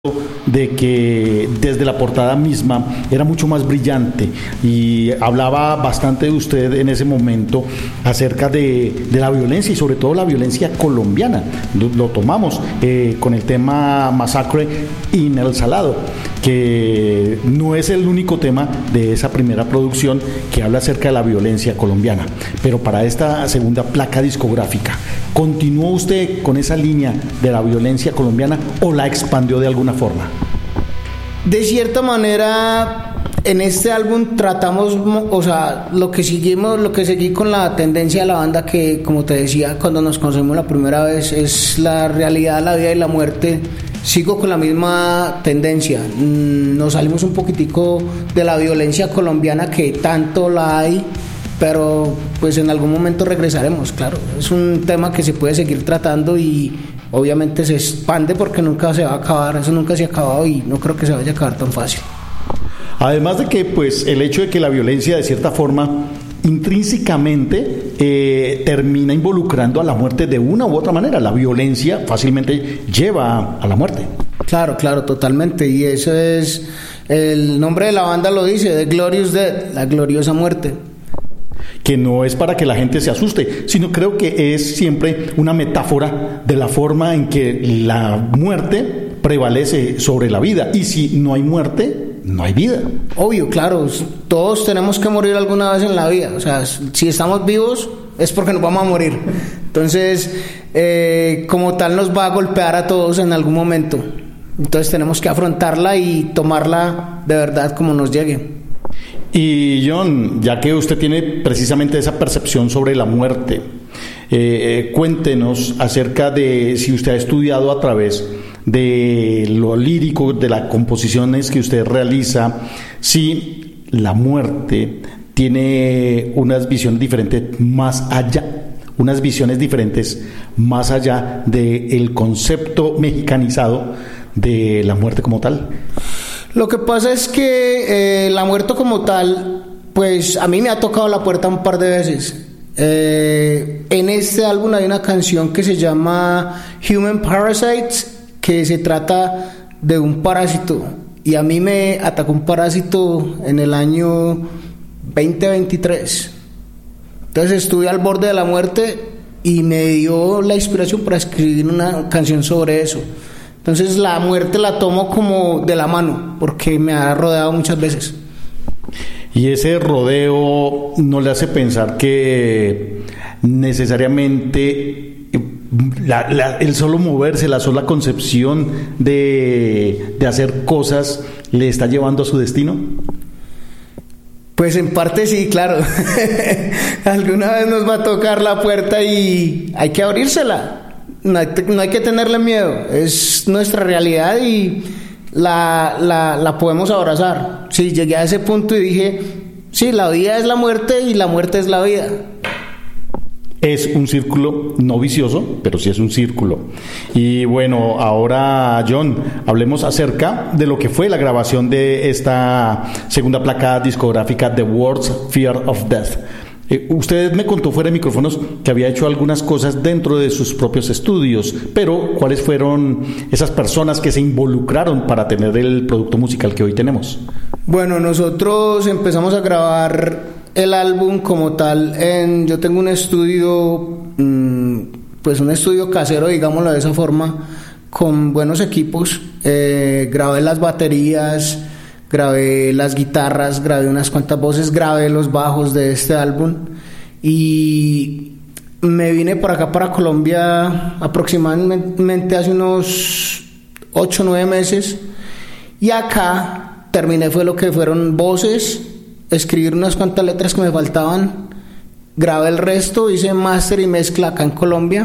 de que desde la portada misma era mucho más brillante y hablaba bastante de usted en ese momento acerca de la violencia y sobre todo la violencia colombiana. Lo tomamos con el tema Masacre en El Salado, que no es el único tema de esa primera producción que habla acerca de la violencia colombiana, pero para esta segunda placa discográfica, ¿continuó usted con esa línea de la violencia colombiana o la expandió de alguna forma? De cierta manera, en este álbum tratamos, o sea, lo que seguí con la tendencia de la banda, que como te decía, cuando nos conocimos la primera vez, es la realidad, la vida y la muerte. Sigo con la misma tendencia. Nos salimos un poquitico de la violencia colombiana, que tanto la hay, pero pues en algún momento regresaremos, claro. Es un tema que se puede seguir tratando y obviamente se expande porque nunca se va a acabar. Eso nunca se ha acabado y no creo que se vaya a acabar tan fácil. Además de que pues el hecho de que la violencia de cierta forma intrínsecamente termina involucrando a la muerte de una u otra manera. La violencia fácilmente lleva a la muerte. Claro, totalmente. Y eso es, el nombre de la banda lo dice, The Glorious Death, la gloriosa muerte. Que no es para que la gente se asuste, sino creo que es siempre una metáfora de la forma en que la muerte prevalece sobre la vida. Y si no hay muerte, no hay vida. Obvio, claro, todos tenemos que morir alguna vez en la vida. O sea, si estamos vivos es porque nos vamos a morir. Entonces, como tal, nos va a golpear a todos en algún momento. Entonces tenemos que afrontarla y tomarla de verdad como nos llegue. Y John, ya que usted tiene precisamente esa percepción sobre la muerte, cuéntenos acerca de si usted ha estudiado a través de lo lírico, de las composiciones que usted realiza, si la muerte tiene unas visiones diferentes más allá del concepto mexicanizado de la muerte como tal. Lo que pasa es que la muerte como tal, pues a mí me ha tocado la puerta un par de veces. En este álbum hay una canción que se llama Human Parasites, que se trata de un parásito, y a mí me atacó un parásito en el año 2023. Entonces estuve al borde de la muerte y me dio la inspiración para escribir una canción sobre eso. Entonces la muerte la tomo como de la mano, porque me ha rodeado muchas veces. Y ese rodeo no le hace pensar que necesariamente el solo moverse, la sola concepción de hacer cosas le está llevando a su destino. Pues en parte sí, claro. Alguna vez nos va a tocar la puerta y hay que abrírsela. No hay que tenerle miedo, es nuestra realidad y la podemos abrazar. Sí, llegué a ese punto y dije, sí, la vida es la muerte y la muerte es la vida. Es un círculo no vicioso, pero sí es un círculo. Y bueno, ahora, John, hablemos acerca de lo que fue la grabación de esta segunda placa discográfica, The World's Fear of Death. Usted me contó fuera de micrófonos que había hecho algunas cosas dentro de sus propios estudios, pero ¿cuáles fueron esas personas que se involucraron para tener el producto musical que hoy tenemos? Bueno, nosotros empezamos a grabar el álbum como tal yo tengo un estudio, pues un estudio casero, digámoslo de esa forma, con buenos equipos. Grabé las baterías, grabé las guitarras, grabé unas cuantas voces, grabé los bajos de este álbum y me vine para acá, para Colombia, aproximadamente hace unos 8 o 9 meses, y acá terminé fue lo que fueron voces, escribir unas cuantas letras que me faltaban, grabé el resto, hice máster y mezcla acá en Colombia.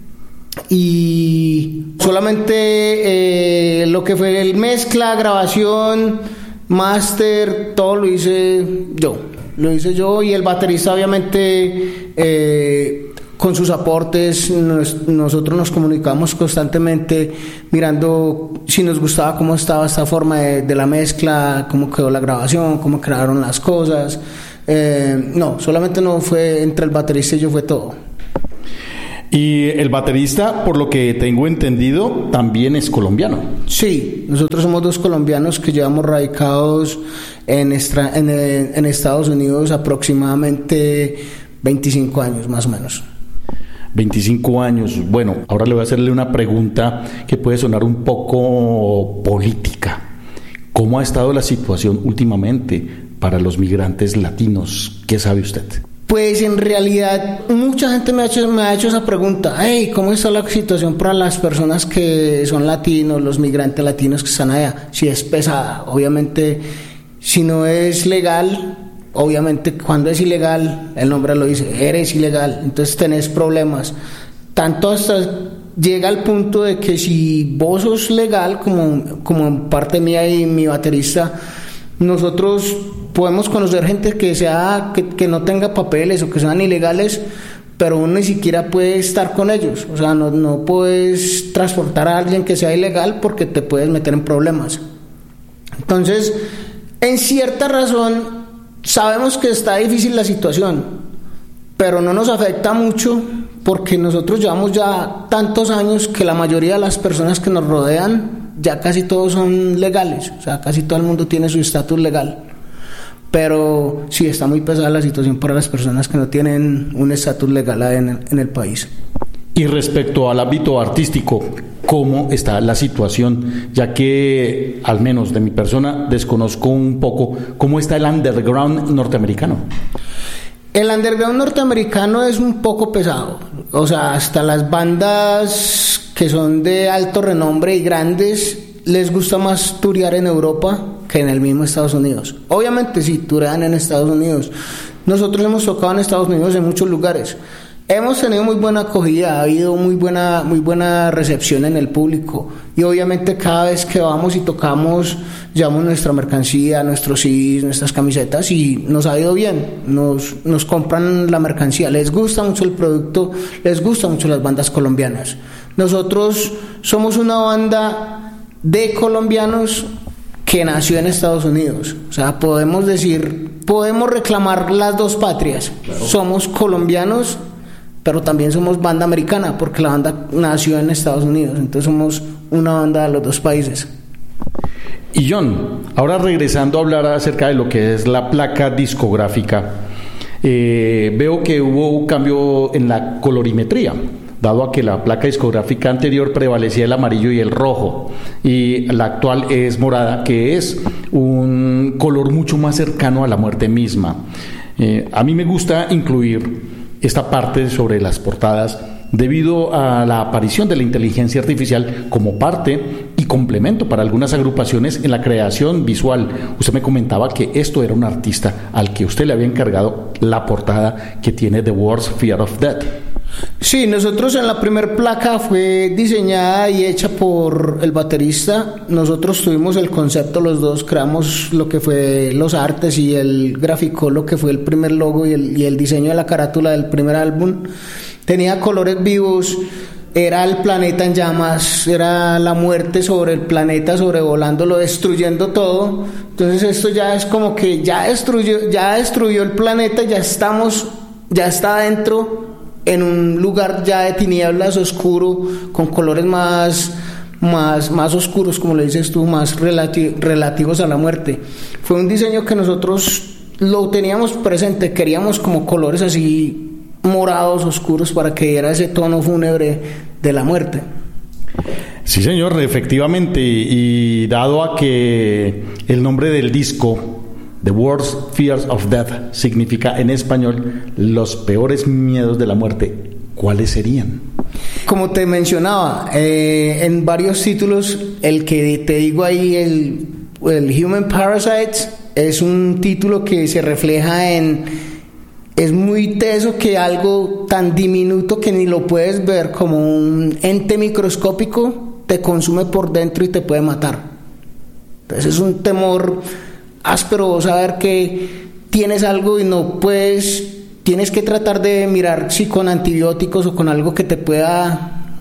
Y solamente lo que fue el mezcla, grabación, máster, todo lo hice yo, y el baterista obviamente con sus aportes. Nosotros nos comunicamos constantemente mirando si nos gustaba cómo estaba esta forma de la mezcla, cómo quedó la grabación, cómo quedaron las cosas. Solamente no fue entre el baterista y yo, fue todo. Y el baterista, por lo que tengo entendido, también es colombiano. Sí, nosotros somos dos colombianos que llevamos radicados en Estados Unidos aproximadamente 25 años, más o menos. 25 años. Bueno, ahora le voy a hacerle una pregunta que puede sonar un poco política. ¿Cómo ha estado la situación últimamente para los migrantes latinos? ¿Qué sabe usted? Pues en realidad mucha gente me ha hecho esa pregunta. Hey, ¿cómo está la situación para las personas que son latinos, los migrantes latinos que están allá? Si es pesada, obviamente, si no es legal, obviamente cuando es ilegal, el nombre lo dice, eres ilegal, entonces tenés problemas. Tanto hasta llega al punto de que si vos sos legal, como parte mía y mi baterista, nosotros podemos conocer gente que no tenga papeles o que sean ilegales, pero uno ni siquiera puede estar con ellos. O sea, no puedes transportar a alguien que sea ilegal porque te puedes meter en problemas. Entonces, en cierta razón, sabemos que está difícil la situación, pero no nos afecta mucho porque nosotros llevamos ya tantos años que la mayoría de las personas que nos rodean ya casi todos son legales, o sea, casi todo el mundo tiene su estatus legal. Pero sí está muy pesada la situación para las personas que no tienen un estatus legal en el país. Y respecto al ámbito artístico, ¿cómo está la situación? Ya que, al menos de mi persona, desconozco un poco cómo está el underground norteamericano. El underground norteamericano es un poco pesado, o sea, hasta las bandas que son de alto renombre y grandes les gusta más turear en Europa que en el mismo Estados Unidos. Obviamente sí, turean en Estados Unidos. Nosotros hemos tocado en Estados Unidos en muchos lugares. Hemos tenido muy buena acogida, ha habido muy buena recepción en el público y obviamente cada vez que vamos y tocamos llevamos nuestra mercancía, nuestros CDs, nuestras camisetas y nos ha ido bien, nos compran la mercancía, les gusta mucho el producto, les gustan mucho las bandas colombianas. Nosotros somos una banda de colombianos que nació en Estados Unidos, o sea, podemos reclamar las dos patrias, claro. Somos colombianos, pero también somos banda americana porque la banda nació en Estados Unidos, entonces somos una banda de los dos países. Y John, ahora regresando a hablar acerca de lo que es la placa discográfica, veo que hubo un cambio en la colorimetría, dado a que la placa discográfica anterior prevalecía el amarillo y el rojo, y la actual es morada, que es un color mucho más cercano a la muerte misma. A mí me gusta incluir esta parte sobre las portadas debido a la aparición de la inteligencia artificial como parte y complemento para algunas agrupaciones en la creación visual. Usted me comentaba que esto era un artista al que usted le había encargado la portada que tiene The Worst Fear of Death. Sí, nosotros en la primer placa fue diseñada y hecha por el baterista. Nosotros tuvimos el concepto, los dos creamos lo que fue los artes y él graficó lo que fue el primer logo y el diseño de la carátula del primer álbum. Tenía colores vivos, era el planeta en llamas, era la muerte sobre el planeta, sobrevolándolo, destruyendo todo. Entonces esto ya es como que ya destruyó el planeta, ya está dentro en un lugar ya de tinieblas, oscuro, con colores más oscuros, como le dices tú, más relativos a la muerte. Fue un diseño que nosotros lo teníamos presente, queríamos como colores así morados, oscuros, para que diera ese tono fúnebre de la muerte. Sí, señor, efectivamente, y dado a que el nombre del disco The Worst Fears of Death significa en español los peores miedos de la muerte, ¿cuáles serían? Como te mencionaba, en varios títulos, el que te digo ahí, el Human Parasites, es un título que se refleja es muy teso que algo tan diminuto que ni lo puedes ver, como un ente microscópico, te consume por dentro y te puede matar. Entonces es un temor áspero, saber que tienes algo y no puedes, tienes que tratar de mirar si con antibióticos o con algo que te pueda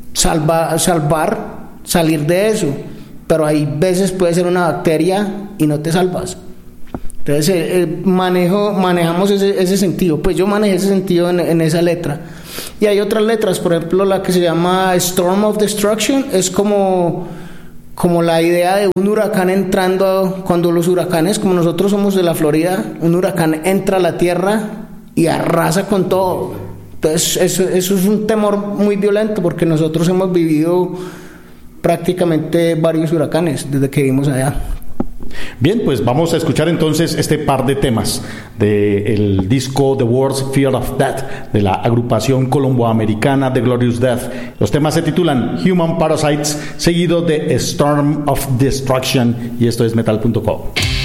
salir de eso, pero hay veces puede ser una bacteria y no te salvas. Entonces manejamos ese sentido, pues yo manejé ese sentido en esa letra. Y hay otras letras, por ejemplo la que se llama Storm of Destruction, es como la idea de un huracán entrando, cuando los huracanes, como nosotros somos de la Florida, un huracán entra a la tierra y arrasa con todo. Entonces eso es un temor muy violento, porque nosotros hemos vivido prácticamente varios huracanes desde que vivimos allá. Bien, pues vamos a escuchar entonces este par de temas del disco The World's Fear of Death de la agrupación colomboamericana The Glorious Death. Los temas se titulan Human Parasites, seguido de Storm of Destruction, y esto es metal.co.